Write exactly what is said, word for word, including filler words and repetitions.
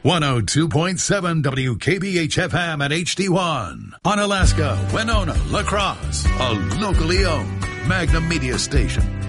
one oh two point seven W K B H F M at H D one. On Alaska, Winona, La Crosse, a locally owned Magnum Media station.